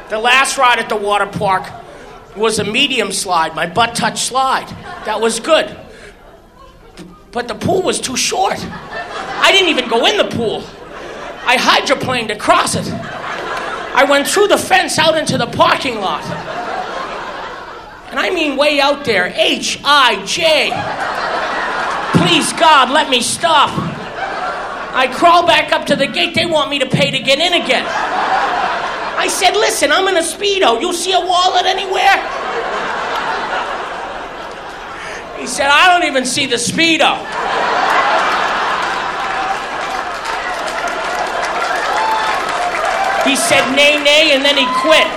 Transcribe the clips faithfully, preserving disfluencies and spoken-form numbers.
The last ride at the water park was a medium slide, my butt touch slide. That was good. But the pool was too short. I didn't even go in the pool. I hydroplaned across it. I went through the fence out into the parking lot. And I mean way out there, H I J. Please, God, let me stop. I crawl back up to the gate. They want me to pay to get in again. I said, listen, I'm in a Speedo. You see a wallet anywhere? He said, I don't even see the Speedo. He said, nay, nay, and then he quit.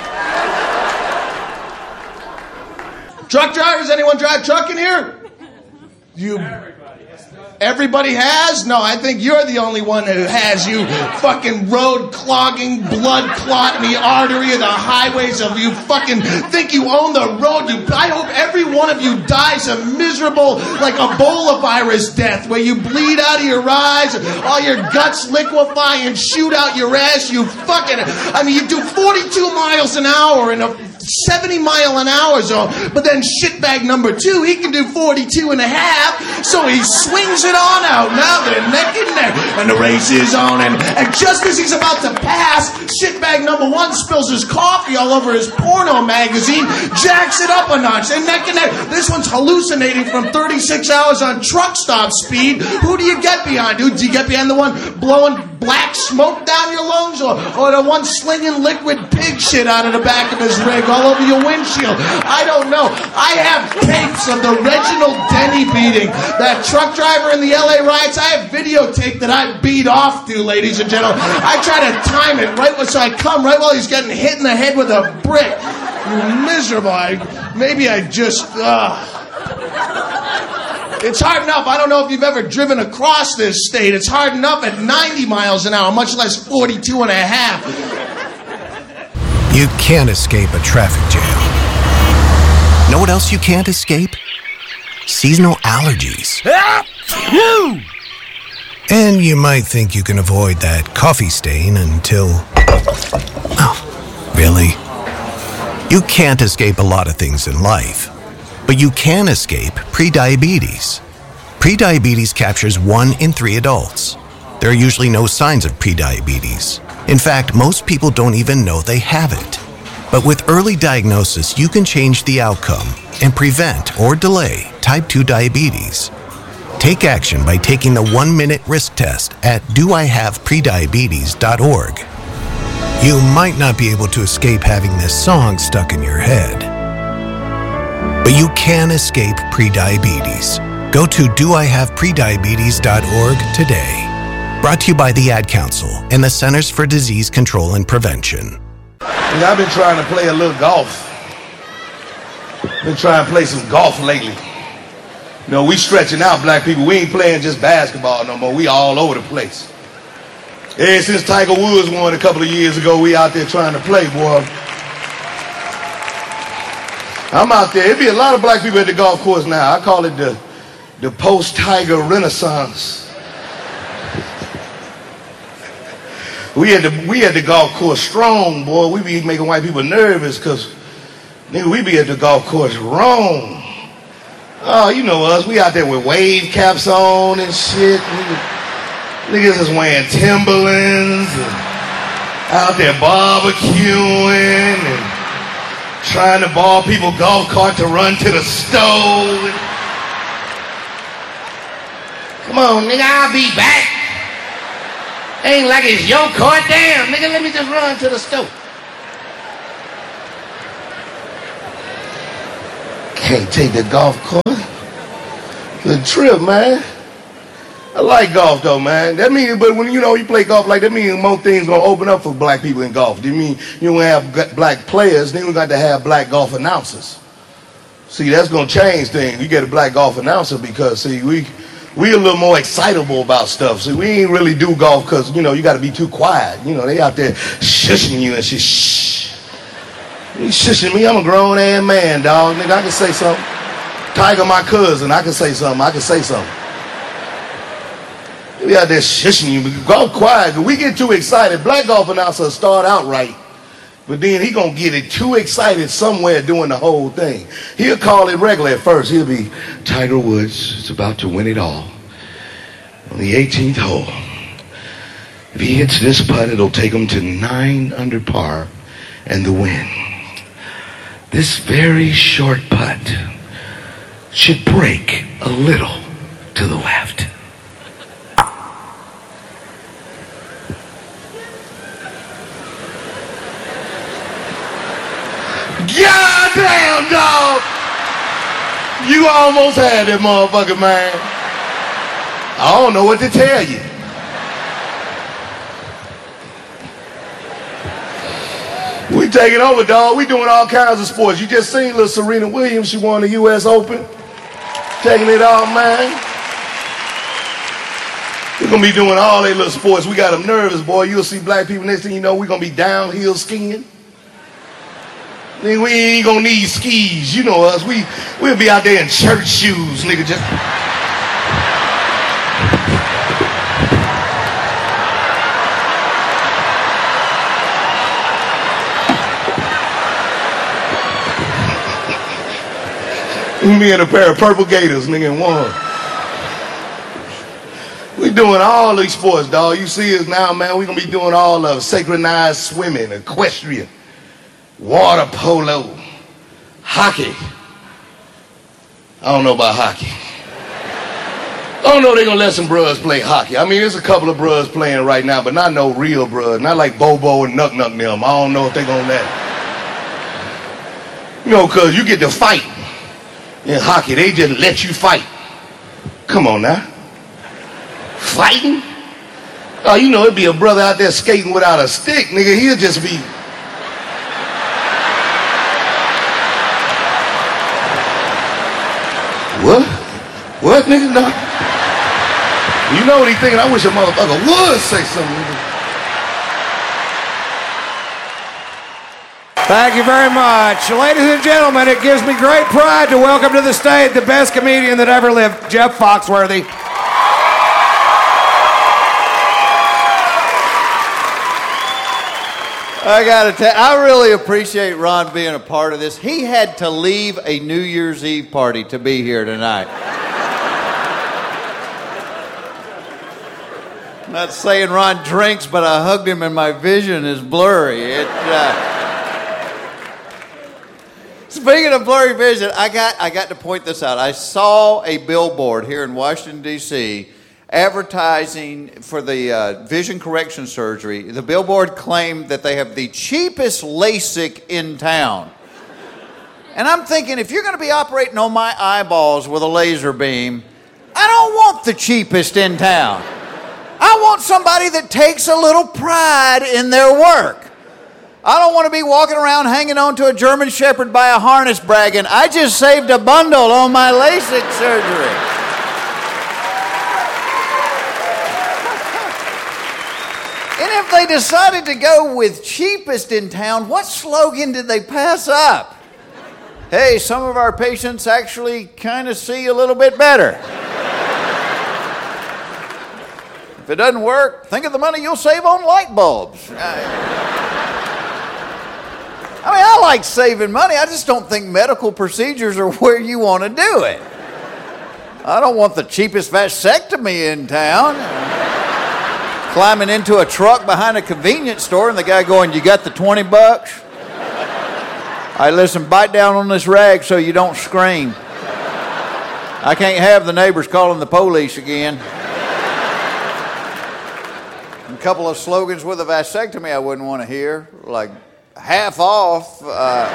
Truck drivers, anyone drive truck in here? You... Everybody has? No, I think you're the only one who has, you fucking road clogging, blood clot in the artery of the highways of you fucking think you own the road. You, I hope every one of you dies a miserable, like Ebola virus death where you bleed out of your eyes, all your guts liquefy and shoot out your ass. You fucking, I mean, you do forty-two miles an hour in a seventy mile an hour zone, but then shitbag number two, he can do forty-two and a half, so he swings it on out. Now they're neck and neck, and the race is on, and, and just as he's about to pass, shitbag number one spills his coffee all over his porno magazine, jacks it up a notch, and neck and neck. This one's hallucinating from thirty-six hours on truck stop speed. Who do you get behind, dude? Do you get behind the one blowing black smoke down your lungs, or, or the one slinging liquid pig shit out of the back of his rig all over your windshield? I don't know. I have tapes of the Reginald Denny beating, that truck driver in the L A riots. I have videotape that I beat off to, ladies and gentlemen. I try to time it right so I come right while he's getting hit in the head with a brick. You miserable. I, maybe I just... Uh, It's hard enough. I don't know if you've ever driven across this state. It's hard enough at ninety miles an hour, much less forty-two and a half. You can't escape a traffic jam. Know what else you can't escape? Seasonal allergies. And you might think you can avoid that coffee stain until... Oh, really? You can't escape a lot of things in life. But you can escape prediabetes. Prediabetes captures one in three adults. There are usually no signs of prediabetes. In fact, most people don't even know they have it. But with early diagnosis, you can change the outcome and prevent or delay type two diabetes. Take action by taking the one-minute risk test at do I have prediabetes dot org. You might not be able to escape having this song stuck in your head. But you can escape prediabetes. Go to do I have prediabetes dot org today. Brought to you by the Ad Council and the Centers for Disease Control and Prevention. You know, I've been trying to play a little golf. Been trying to play some golf lately. You know, we stretching out, black people. We ain't playing just basketball no more. We all over the place. Ever since Tiger Woods won a couple of years ago, we out there trying to play, boy. I'm out there. It'd be a lot of black people at the golf course now. I call it the, the post-Tiger Renaissance. We had the we had the golf course strong, boy. We be making white people nervous because nigga, we be at the golf course wrong. Oh, you know us. We out there with wave caps on and shit. Niggas is wearing Timberlands and out there barbecuing and trying to ball people golf cart to run to the stove. Come on, nigga, I'll be back. Ain't like it's your court. Damn, nigga, let me just run to the stove. Can't take the golf course. Good trip, man. I like golf though, man. That means, but when you know you play golf like that, means more things gonna open up for black people in golf. You mean you gonna have black players? Then we got to have black golf announcers. See, that's gonna change things. You get a black golf announcer because see, we we a little more excitable about stuff. See, we ain't really do golf because you know you got to be too quiet. You know they out there shushing you and shit. Shh. You shushing me? I'm a grown ass man, dog. Nigga, I can say something. Tiger, my cousin, I can say something. I can say something. We out there shushing you, but go quiet. We get too excited. Black golf announcers start out right. But then he gonna get it too excited somewhere doing the whole thing. He'll call it regular at first. He'll be, Tiger Woods is about to win it all on the eighteenth hole. If he hits this putt, it'll take him to nine under par and the win. This very short putt should break a little to the left. Goddamn, dog! You almost had that motherfucker, man. I don't know what to tell you. We taking over, dog. We doing all kinds of sports. You just seen little Serena Williams. She won the U S Open. Taking it all, man. We're going to be doing all that little sports. We got them nervous, boy. You'll see black people. Next thing you know, we're going to be downhill skiing. Nigga, we ain't going to need skis. You know us. We, we'll be out there in church shoes, nigga. Just... Me and a pair of purple gators, nigga, in one. We doing all these sports, dog. You see us now, man. We gonna be doing all of synchronized swimming, equestrian, water polo, hockey. I don't know about hockey. I don't know they gonna let some bruhs play hockey. I mean, there's a couple of bruhs playing right now, but not no real bruhs. Not like Bobo and Nuck Nuck them. I don't know if they gonna let it. You know, cause you get to fight. In hockey, they just let you fight. Come on now. Fighting? Oh, you know, it'd be a brother out there skating without a stick, nigga. He'll just be... What? What, nigga? No. You know what he's thinking? I wish a motherfucker would say something, nigga. Thank you very much. Ladies and gentlemen, it gives me great pride to welcome to the stage the best comedian that ever lived, Jeff Foxworthy. I gotta tell I really appreciate Ron being a part of this. He had to leave a New Year's Eve party to be here tonight. I'm not saying Ron drinks, but I hugged him and my vision is blurry. It, uh, Speaking of blurry vision, I got I got to point this out. I saw a billboard here in Washington, D C advertising for the uh, vision correction surgery. The billboard claimed that they have the cheapest LASIK in town. And I'm thinking, if you're going to be operating on my eyeballs with a laser beam, I don't want the cheapest in town. I want somebody that takes a little pride in their work. I don't want to be walking around hanging on to a German Shepherd by a harness bragging, I just saved a bundle on my LASIK surgery. And if they decided to go with cheapest in town, what slogan did they pass up? Hey, some of our patients actually kind of see a little bit better. If it doesn't work, think of the money you'll save on light bulbs. I mean, I like saving money. I just don't think medical procedures are where you want to do it. I don't want the cheapest vasectomy in town. Climbing into a truck behind a convenience store and the guy going, you got the twenty bucks? All right, listen, bite down on this rag so you don't scream. I can't have the neighbors calling the police again. A couple of slogans with a vasectomy I wouldn't want to hear, like, half off. Uh,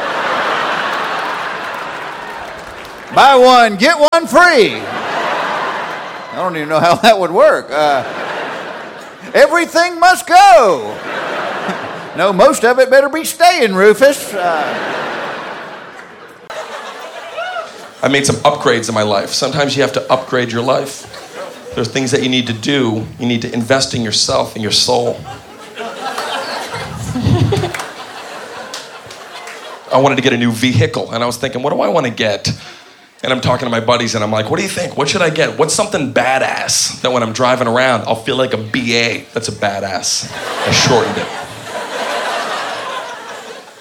buy one, get one free. I don't even know how that would work. Uh, everything must go. No, most of it better be staying, Rufus. Uh, I made some upgrades in my life. Sometimes you have to upgrade your life. There's things that you need to do. You need to invest in yourself and your soul. I wanted to get a new vehicle, and I was thinking, what do I want to get? And I'm talking to my buddies, and I'm like, what do you think? What should I get? What's something badass that when I'm driving around, I'll feel like a B A? That's a badass. I shortened it.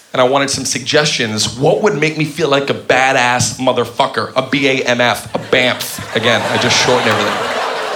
and I wanted some suggestions. What would make me feel like a badass motherfucker? A B A M F, a B A M F. Again, I just shortened everything.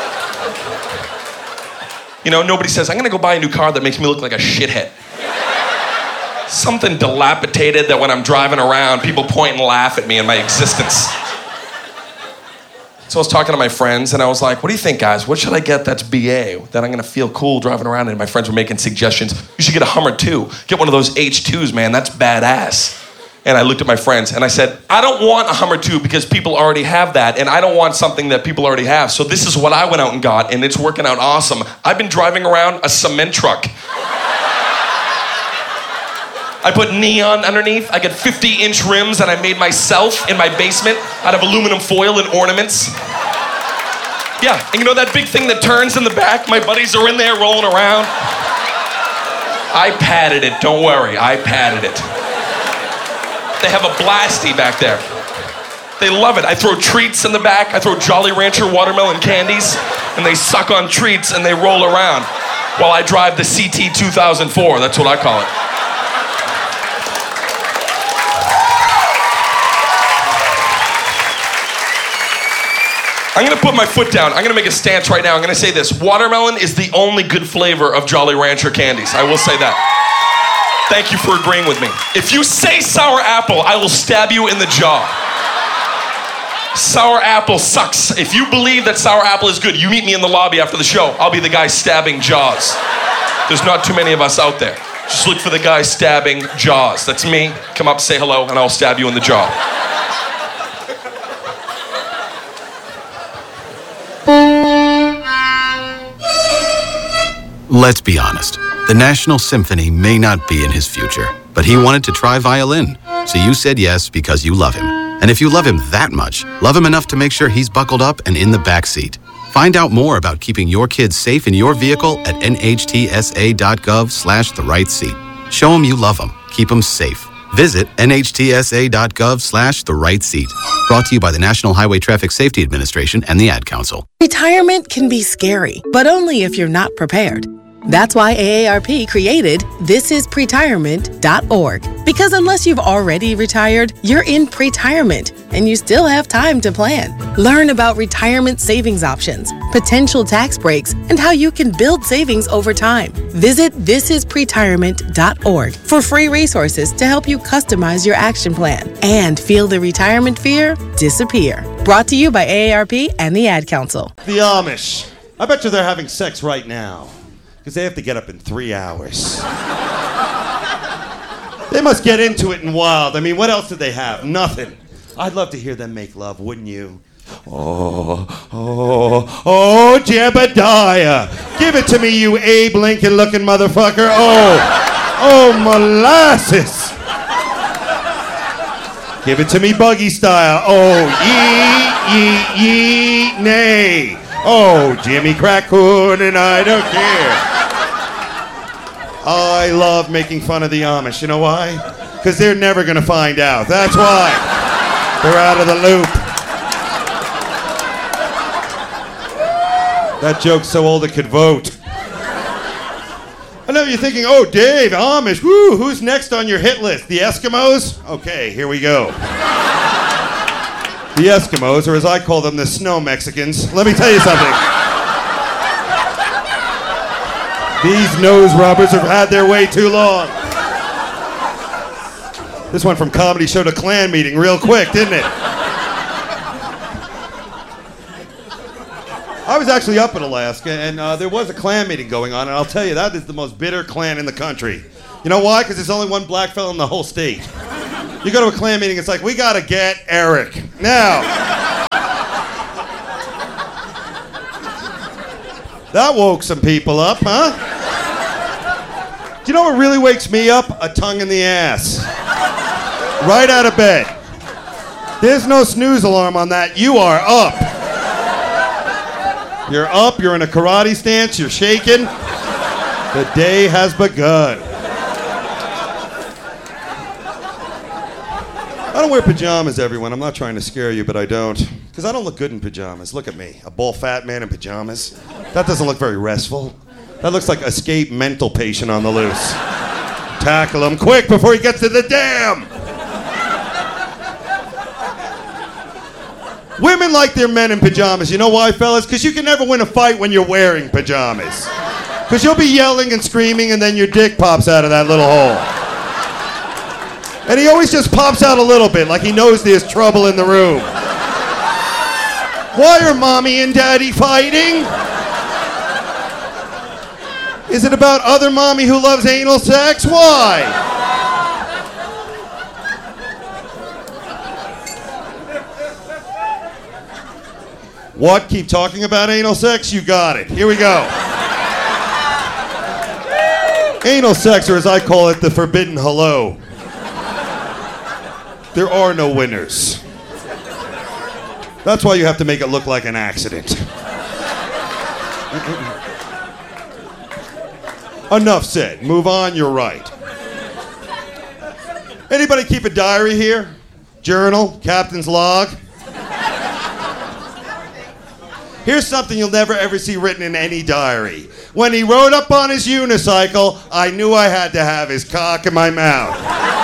You know, nobody says, I'm gonna go buy a new car that makes me look like a shithead. Something dilapidated that when I'm driving around, people point and laugh at me in my existence. So I was talking to my friends and I was like, what do you think, guys? What should I get that's B A that I'm gonna feel cool driving around? And my friends were making suggestions. You should get a Hummer two. Get one of those H twos, man, that's badass. And I looked at my friends and I said, I don't want a Hummer two because people already have that, and I don't want something that people already have. So this is what I went out and got, and it's working out awesome. I've been driving around a cement truck. I put neon underneath. I got fifty inch rims that I made myself in my basement out of aluminum foil and ornaments. Yeah, and you know that big thing that turns in the back? My buddies are in there rolling around. I padded it, don't worry, I padded it. They have a blasty back there. They love it. I throw treats in the back. I throw Jolly Rancher watermelon candies, and they suck on treats and they roll around while I drive the C T two thousand four. That's what I call it. I'm gonna put my foot down. I'm gonna make a stance right now. I'm gonna say this. Watermelon is the only good flavor of Jolly Rancher candies. I will say that. Thank you for agreeing with me. If you say sour apple, I will stab you in the jaw. Sour apple sucks. If you believe that sour apple is good, you meet me in the lobby after the show. I'll be the guy stabbing Jaws. There's not too many of us out there. Just look for the guy stabbing Jaws. That's me. Come up, say hello, and I'll stab you in the jaw. Let's be honest. The National Symphony may not be in his future, but he wanted to try violin. So you said yes because you love him. And if you love him that much, love him enough to make sure he's buckled up and in the back seat. Find out more about keeping your kids safe in your vehicle at nhtsa.gov slash the right seat. Show him you love him. Keep him safe. Visit nhtsa.gov slash the right seat. Brought to you by the National Highway Traffic Safety Administration and the Ad Council. Retirement can be scary, but only if you're not prepared. That's why A A R P created this is pretirement dot org. Because unless you've already retired, you're in pretirement, and you still have time to plan. Learn about retirement savings options, potential tax breaks, and how you can build savings over time. Visit this is pretirement dot org for free resources to help you customize your action plan and feel the retirement fear disappear. Brought to you by A A R P and the Ad Council. The Amish. I bet you they're having sex right now. Because they have to get up in three hours. They must get into it in wild. I mean, what else did they have? Nothing. I'd love to hear them make love, wouldn't you? Oh, oh, oh, Jebediah. Give it to me, you Abe Lincoln looking motherfucker. Oh, oh, molasses. Give it to me buggy style. Oh, yee, yee, yee, nay. Oh, Jimmy Crackhood, and I don't care. I love making fun of the Amish. You know why? Because they're never going to find out. That's why. They're out of the loop. That joke's so old it could vote. I know you're thinking, oh, Dave, Amish, woo, who's next on your hit list? The Eskimos? Okay, here we go. The Eskimos, or as I call them, the snow Mexicans. Let me tell you something. These nose rubbers have had their way too long. This went from comedy show to clan meeting real quick, didn't it? I was actually up in Alaska, and uh, there was a clan meeting going on, and I'll tell you, that is the most bitter clan in the country. You know why? Because there's only one black fellow in the whole state. You go to a clan meeting, it's like, we gotta get Eric. Now, that woke some people up, huh? Do you know what really wakes me up? A tongue in the ass. Right out of bed. There's no snooze alarm on that. You are up. You're up, you're in a karate stance, you're shaking. The day has begun. I don't wear pajamas, everyone. I'm not trying to scare you, but I don't. Because I don't look good in pajamas. Look at me, a bald fat man in pajamas. That doesn't look very restful. That looks like escaped mental patient on the loose. Tackle him quick before he gets to the dam. Women like their men in pajamas. You know why, fellas? Because you can never win a fight when you're wearing pajamas. Because you'll be yelling and screaming and then your dick pops out of that little hole. And he always just pops out a little bit, like he knows there's trouble in the room. Why are mommy and daddy fighting? Is it about other mommy who loves anal sex? Why? What? Keep talking about anal sex? You got it. Here we go. Anal sex, or as I call it, the forbidden hello. There are no winners. That's why you have to make it look like an accident. Enough said. Move on, you're right. Anybody keep a diary here? Journal? Captain's log? Here's something you'll never ever see written in any diary. When he rode up on his unicycle, I knew I had to have his cock in my mouth.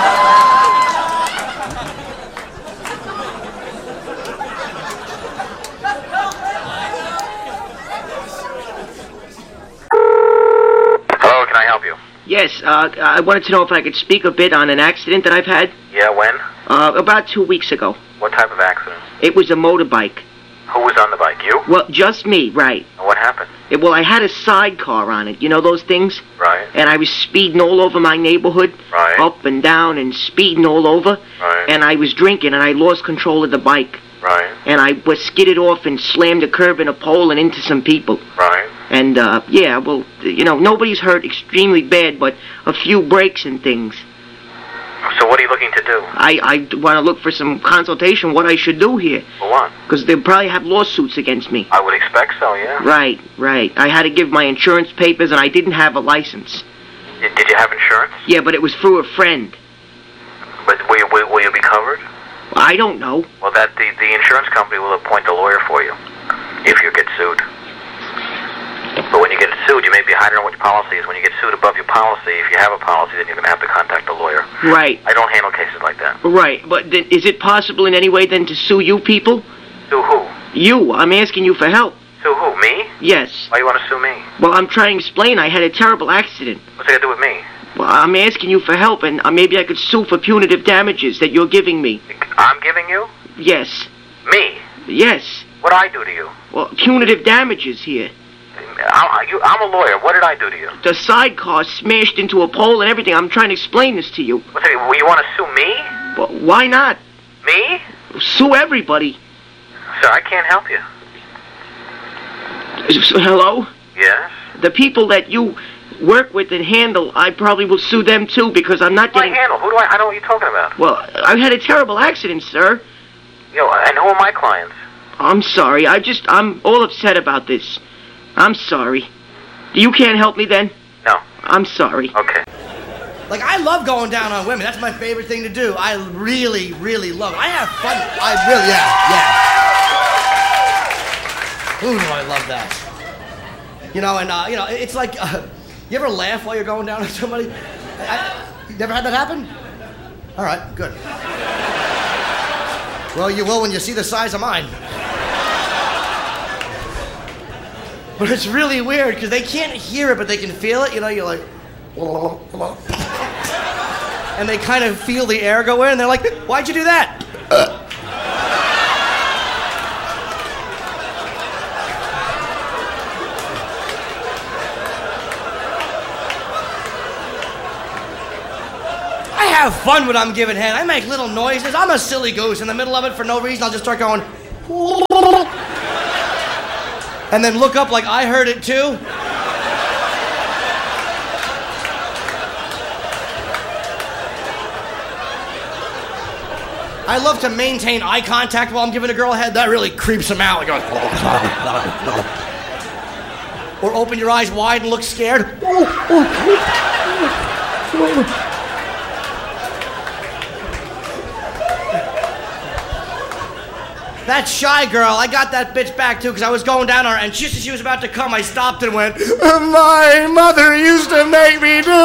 Hello, can I help you? Yes, uh, I wanted to know if I could speak a bit on an accident that I've had. Yeah, when? Uh, about two weeks ago. What type of accident? It was a motorbike. Who was on the bike? You? Well, just me, right. What happened? It, well, I had a sidecar on it. You know those things? Right. And I was speeding all over my neighborhood. Right. Up and down and speeding all over. Right. And I was drinking and I lost control of the bike. Right. And I was skidded off and slammed a curb in a pole and into some people. Right. And, uh, yeah, well, you know, nobody's hurt extremely bad, but a few breaks and things. So what are you looking to do? I, I want to look for some consultation what I should do here. For what? Because they'll probably have lawsuits against me. I would expect so, yeah. Right, right. I had to give my insurance papers, and I didn't have a license. Did, did you have insurance? Yeah, but it was through a friend. But will you, will, will you be covered? I don't know. Well, that the, the insurance company will appoint a lawyer for you if you get sued. But when you get sued, you may be, I don't know what your policy is. When you get sued above your policy, if you have a policy, then you're going to have to contact a lawyer. Right. I don't handle cases like that. Right, but th- is it possible in any way then to sue you people? Sue who? You. I'm asking you for help. Sue who? Me? Yes. Why do you want to sue me? Well, I'm trying to explain. I had a terrible accident. What's it got to do with me? Well, I'm asking you for help, and uh, maybe I could sue for punitive damages that you're giving me. I'm giving you? Yes. Me? Yes. What'd I do to you? Well, punitive damages here. I'm, you, I'm a lawyer. What did I do to you? The sidecar smashed into a pole and everything. I'm trying to explain this to you. What's it, well, you want to sue me? Well, why not? Me? Sue everybody. Sir, I can't help you. Hello? Yes? The people that you work with and handle, I probably will sue them too because I'm not Who do getting... I handle? Who do I... I don't know what you're talking about. Well, I had a terrible accident, sir. Yo, and who are my clients? I'm sorry. I just... I'm all upset about this. I'm sorry. You can't help me then? No. I'm sorry. Okay. Like, I love going down on women. That's my favorite thing to do. I really, really love it. I have fun. I really, yeah, yeah. Ooh, do I love that. You know, and, uh, you know, it's like, uh, you ever laugh while you're going down on somebody? I, you never had that happen? All right, good. Well, you will when you see the size of mine. But it's really weird because they can't hear it, but they can feel it. You know, you're like, and they kind of feel the air go in, and they're like, "Why'd you do that?" Uh. I have fun when I'm giving head. I make little noises. I'm a silly goose in the middle of it for no reason. I'll just start going. And then look up like I heard it too. I love to maintain eye contact while I'm giving a girl a head. That really creeps them out. Like, or open your eyes wide and look scared. That shy girl, I got that bitch back too because I was going down on her, and just as she was about to come, I stopped and went, "My mother used to make me do